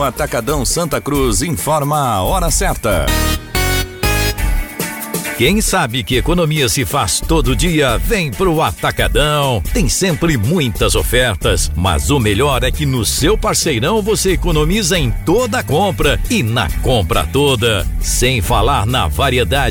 Atacadão Santa Cruz informa a hora certa. Quem sabe que economia se faz todo dia, vem pro Atacadão. Tem sempre muitas ofertas, mas o melhor é que no seu parceirão você economiza em toda a compra e na compra toda. Sem falar na variedade